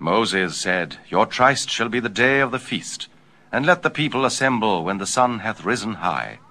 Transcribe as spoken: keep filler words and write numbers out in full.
Moses said, Your tryst shall be the day of the feast, and let the people assemble when the sun hath risen high.